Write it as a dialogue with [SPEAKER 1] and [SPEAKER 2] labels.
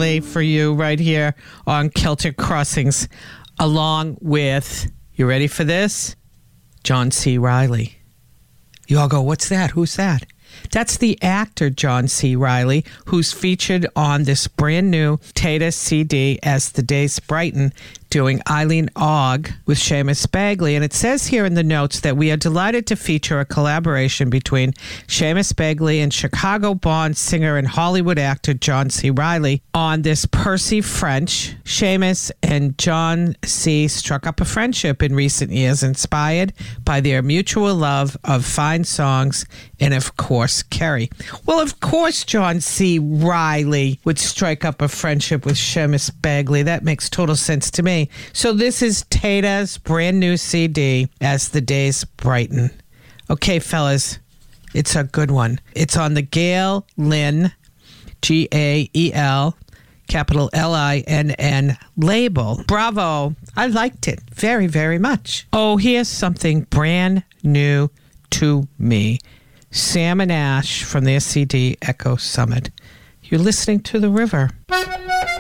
[SPEAKER 1] especially for you right here on Celtic Crossings, along with, you ready for this? John C. Reilly. You all go, what's that? Who's that? That's the actor John C. Reilly, who's featured on this brand new Tata CD as The Days Brighten, doing Eileen Ogg with Seamus Bagley. And it says here in the notes that we are delighted to feature a collaboration between Seamus Bagley and Chicago-born singer and Hollywood actor John C. Reilly on this Percy French. Seamus and John C. struck up a friendship in recent years, inspired by their mutual love of fine songs and, of course, Kerry. Well, of course, John C. Reilly would strike up a friendship with Seamus Bagley. That makes total sense to me. So this is Tata's brand new CD, As the Days Brighten. Okay, fellas, it's a good one. It's on the Gail Lynn, Gael, capital Linn label. Bravo. I liked it very, very much. Oh, here's something brand new to me. Sam and Ash from their CD, Echo Summit. You're listening to The River.